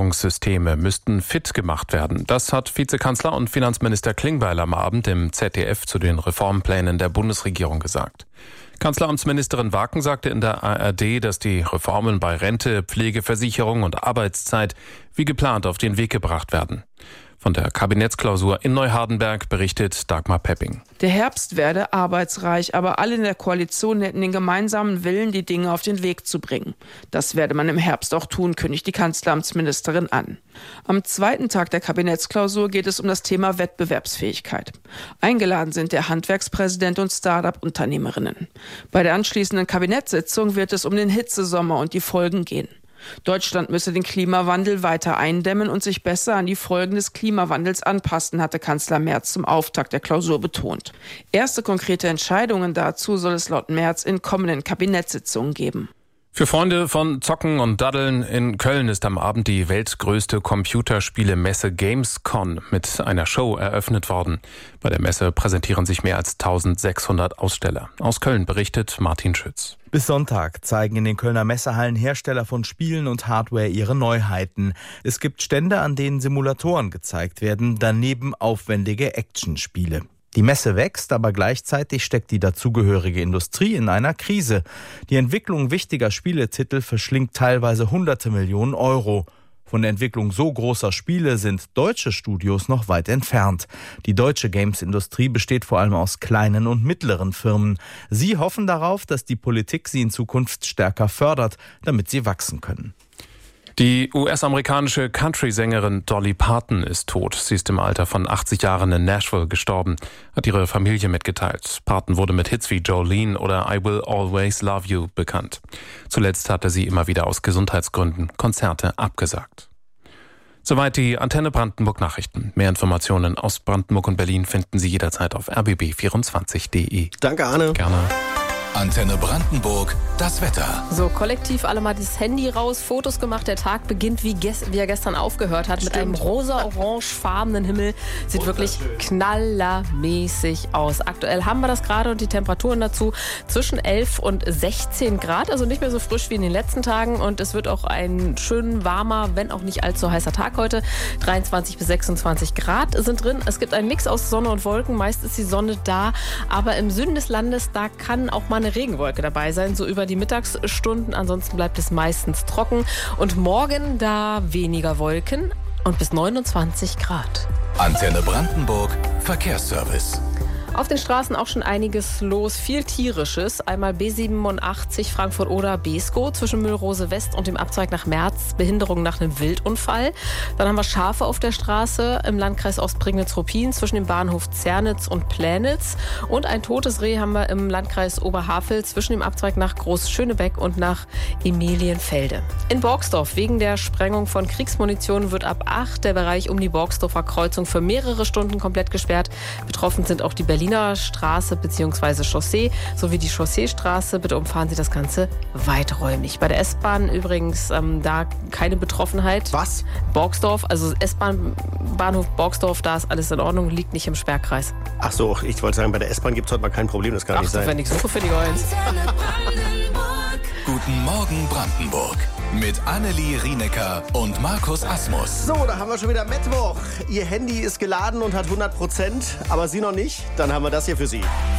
Versicherungssysteme müssten fit gemacht werden. Das hat Vizekanzler und Finanzminister Klingbeil am Abend im ZDF zu den Reformplänen der Bundesregierung gesagt. Kanzleramtsministerin Waken sagte in der ARD, dass die Reformen bei Rente, Pflegeversicherung und Arbeitszeit wie geplant auf den Weg gebracht werden. Von der Kabinettsklausur in Neuhardenberg berichtet Dagmar Pepping. Der Herbst werde arbeitsreich, aber alle in der Koalition hätten den gemeinsamen Willen, die Dinge auf den Weg zu bringen. Das werde man im Herbst auch tun, kündigt die Kanzleramtsministerin an. Am zweiten Tag der Kabinettsklausur geht es um das Thema Wettbewerbsfähigkeit. Eingeladen sind der Handwerkspräsident und Start-up-Unternehmerinnen. Bei der anschließenden Kabinettssitzung wird es um den Hitzesommer und die Folgen gehen. Deutschland müsse den Klimawandel weiter eindämmen und sich besser an die Folgen des Klimawandels anpassen, hatte Kanzler Merz zum Auftakt der Klausur betont. Erste konkrete Entscheidungen dazu soll es laut Merz in kommenden Kabinettssitzungen geben. Für Freunde von Zocken und Daddeln in Köln ist am Abend die weltgrößte Computerspielemesse Gamescom mit einer Show eröffnet worden. Bei der Messe präsentieren sich mehr als 1600 Aussteller. Aus Köln berichtet Martin Schütz. Bis Sonntag zeigen in den Kölner Messehallen Hersteller von Spielen und Hardware ihre Neuheiten. Es gibt Stände, an denen Simulatoren gezeigt werden, daneben aufwendige Actionspiele. Die Messe wächst, aber gleichzeitig steckt die dazugehörige Industrie in einer Krise. Die Entwicklung wichtiger Spieletitel verschlingt teilweise hunderte Millionen Euro. Von der Entwicklung so großer Spiele sind deutsche Studios noch weit entfernt. Die deutsche Games-Industrie besteht vor allem aus kleinen und mittleren Firmen. Sie hoffen darauf, dass die Politik sie in Zukunft stärker fördert, damit sie wachsen können. Die US-amerikanische Country-Sängerin Dolly Parton ist tot. Sie ist im Alter von 80 Jahren in Nashville gestorben, hat ihre Familie mitgeteilt. Parton wurde mit Hits wie Jolene oder I Will Always Love You bekannt. Zuletzt hatte sie immer wieder aus Gesundheitsgründen Konzerte abgesagt. Soweit die Antenne Brandenburg Nachrichten. Mehr Informationen aus Brandenburg und Berlin finden Sie jederzeit auf rbb24.de. Danke, Arne. Gerne. Antenne Brandenburg, das Wetter. So, kollektiv alle mal das Handy raus, Fotos gemacht. Der Tag beginnt, wie er gestern aufgehört hat, mit einem rosa-orangefarbenen Himmel. Sieht wirklich knallermäßig aus. Aktuell haben wir das gerade und die Temperaturen dazu zwischen 11 und 16 Grad. Also nicht mehr so frisch wie in den letzten Tagen. Und es wird auch ein schön warmer, wenn auch nicht allzu heißer Tag heute. 23 bis 26 Grad sind drin. Es gibt einen Mix aus Sonne und Wolken. Meist ist die Sonne da. Aber im Süden des Landes, da kann auch mal eine Regenwolke dabei sein, so über die Mittagsstunden. Ansonsten bleibt es meistens trocken. Und morgen da weniger Wolken und bis 29 Grad. Antenne Brandenburg, Verkehrsservice. Auf den Straßen auch schon einiges los, viel Tierisches. Einmal B87 Frankfurt-Oder Beeskow zwischen Müllrose West und dem Abzweig nach Merz. Behinderung nach einem Wildunfall. Dann haben wir Schafe auf der Straße im Landkreis Ostprignitz-Ruppin zwischen dem Bahnhof Zernitz und Plänitz. Und ein totes Reh haben wir im Landkreis Oberhavel zwischen dem Abzweig nach Groß-Schönebeck und nach Emilienfelde. In Borgsdorf wegen der Sprengung von Kriegsmunition wird ab 8 der Bereich um die Borgsdorfer Kreuzung für mehrere Stunden komplett gesperrt. Betroffen sind auch die Berliner Straße bzw. Chaussee sowie die Chausseestraße. Bitte umfahren Sie das Ganze weiträumig. Bei der S-Bahn übrigens da keine Betroffenheit. Was? Borgsdorf, also S-Bahn, Bahnhof Borgsdorf, da ist alles in Ordnung, liegt nicht im Sperrkreis. Ach so, ich wollte sagen, bei der S-Bahn gibt es heute mal kein Problem, das kann nicht sein. Wenn ich suche für die Goins. Guten Morgen Brandenburg. Mit Annelie Rienecker und Markus Asmus. So, da haben wir schon wieder Mittwoch. Ihr Handy ist geladen und hat 100%, aber Sie noch nicht? Dann haben wir das hier für Sie.